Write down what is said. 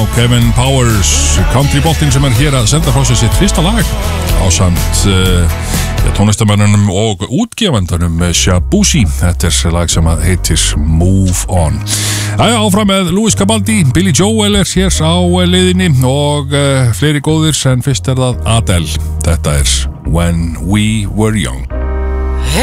Kevin Powers, countryboltinn sem hér að senda frá sér sitt fyrsta lag ásamt tónlistamönnunum og útgefandanum Shabushi. Þetta lag sem heitir Move On. Áfram með Louis Capaldi, Billy Joel hér á leiðinni og fleiri góðir, en fyrst það Adele. Þetta When We Were Young.